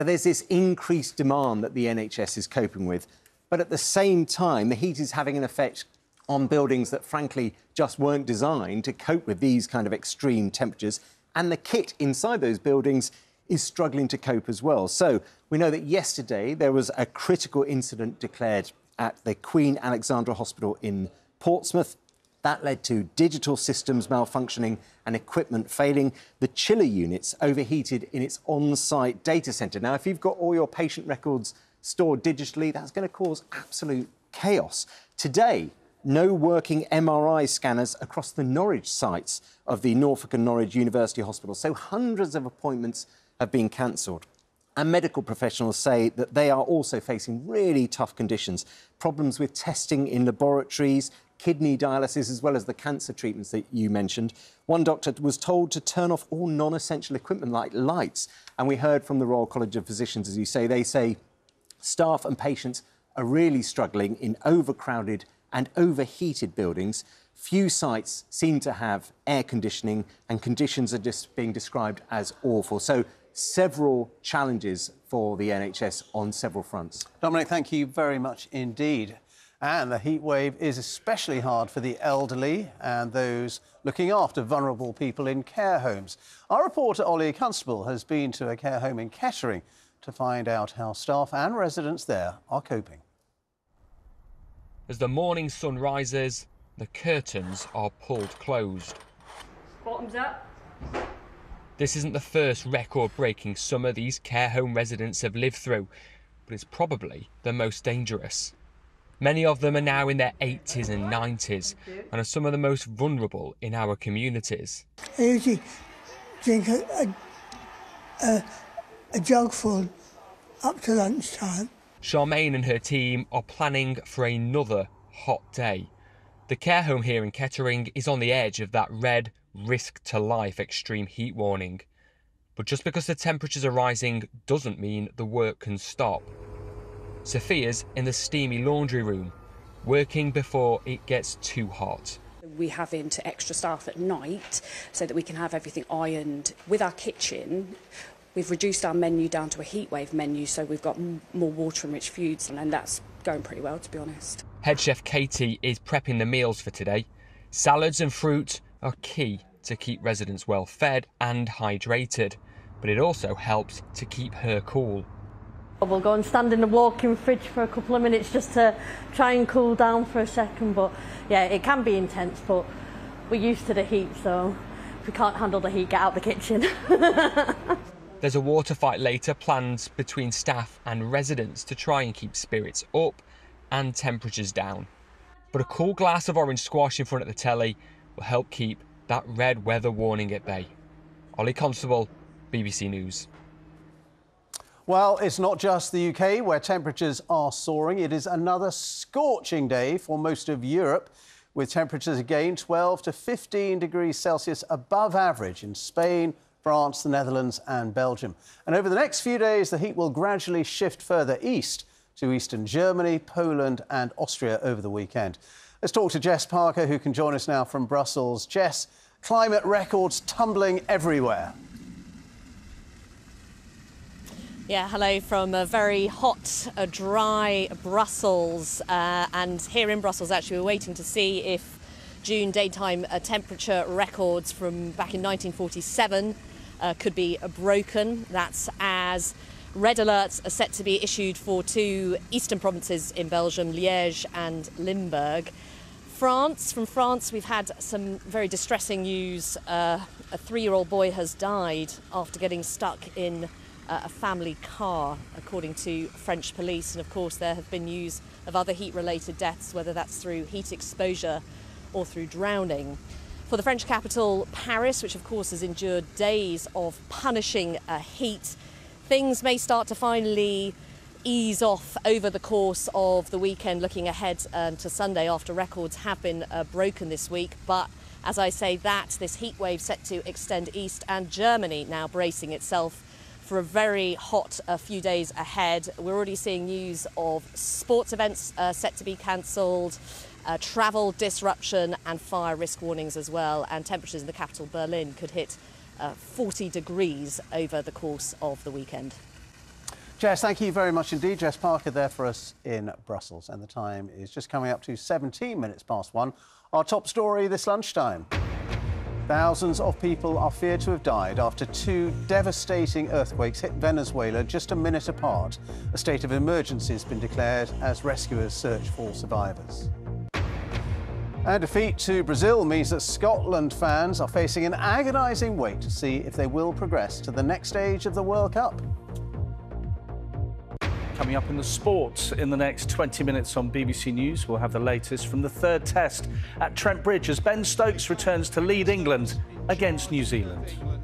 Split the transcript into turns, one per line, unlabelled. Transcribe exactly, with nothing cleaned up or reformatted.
There's this increased demand that the N H S is coping with, but at the same time, the heat is having an effect on buildings that, frankly, just weren't designed to cope with these kind of extreme temperatures, and the kit inside those buildings is struggling to cope as well. So we know that yesterday there was a critical incident declared at the Queen Alexandra Hospital in Portsmouth. That led to digital systems malfunctioning and equipment failing. The chiller units overheated in its on-site data centre. Now, if you've got all your patient records stored digitally, that's going to cause absolute chaos. Today, no working M R I scanners across the Norwich sites of the Norfolk and Norwich University Hospital. So hundreds of appointments have been cancelled. And medical professionals say that they are also facing really tough conditions. Problems with testing in laboratories, kidney dialysis, as well as the cancer treatments that you mentioned. One doctor was told to turn off all non-essential equipment like lights. And we heard from the Royal College of Physicians, as you say, they say staff and patients are really struggling in overcrowded and overheated buildings. Few sites seem to have air conditioning and conditions are just being described as awful. So several challenges for the N H S on several fronts.
Dominic, thank you very much indeed. And the heat wave is especially hard for the elderly and those looking after vulnerable people in care homes. Our reporter Ollie Constable has been to a care home in Kettering to find out how staff and residents there are coping.
As the morning sun rises, the curtains are pulled closed.
Bottoms up.
This isn't the first record-breaking summer these care home residents have lived through, but it's probably the most dangerous. Many of them are now in their eighties and nineties and are some of the most vulnerable in our communities.
I usually drink a, a, a, a jug full up to lunchtime.
Charmaine and her team are planning for another hot day. The care home here in Kettering is on the edge of that red risk to life extreme heat warning. But just because the temperatures are rising doesn't mean the work can stop. Sophia's in the steamy laundry room, working before it gets too hot.
We have into extra staff at night so that we can have everything ironed. With our kitchen, we've reduced our menu down to a heatwave menu, so we've got m more water and rich foods, and that's going pretty well, to be honest.
Head chef Katie is prepping the meals for today. Salads and fruit are key to keep residents well fed and hydrated, but it also helps to keep her cool.
We'll go and stand in the walk-in fridge for a couple of minutes just to try and cool down for a second, but yeah, it can be intense, but we're used to the heat, so if we can't handle the heat, get out the kitchen.
There's a water fight later planned between staff and residents to try and keep spirits up and temperatures down. But a cool glass of orange squash in front of the telly will help keep that red weather warning at bay. Ollie Constable, B B C News.
Well, it's not just the U K where temperatures are soaring. It is another scorching day for most of Europe, with temperatures again twelve to fifteen degrees Celsius above average in Spain, France, the Netherlands and Belgium. And over the next few days, the heat will gradually shift further east to eastern Germany, Poland and Austria over the weekend. Let's talk to Jess Parker, who can join us now from Brussels. Jess, climate records tumbling everywhere.
Yeah, hello from a very hot, a dry Brussels. Uh, and here in Brussels, actually, we're waiting to see if June daytime uh, temperature records from back in nineteen forty-seven uh, could be broken. That's as red alerts are set to be issued for two eastern provinces in Belgium, Liège and Limburg. France, from France, we've had some very distressing news. Uh, a three-year-old boy has died after getting stuck in a family car, according to French police. And of course, there have been news of other heat-related deaths, whether that's through heat exposure or through drowning. For the French capital, Paris, which of course has endured days of punishing uh, heat, things may start to finally ease off over the course of the weekend, looking ahead um, to Sunday after records have been uh, broken this week. But as I say that, this heat wave set to extend east, and Germany now bracing itself for a very hot uh, few days ahead. We're already seeing news of sports events uh, set to be cancelled, uh, travel disruption and fire risk warnings as well. And temperatures in the capital, Berlin, could hit uh, forty degrees over the course of the weekend.
Jess, thank you very much indeed. Jess Parker there for us in Brussels. And the time is just coming up to seventeen minutes past one. Our top story this lunchtime. Thousands of people are feared to have died after two devastating earthquakes hit Venezuela just a minute apart. A state of emergency has been declared as rescuers search for survivors. A defeat to Brazil means that Scotland fans are facing an agonising wait to see if they will progress to the next stage of the World Cup.
Coming up in the sports in the next twenty minutes on B B C News, we'll have the latest from the third test at Trent Bridge as Ben Stokes returns to lead England against New Zealand.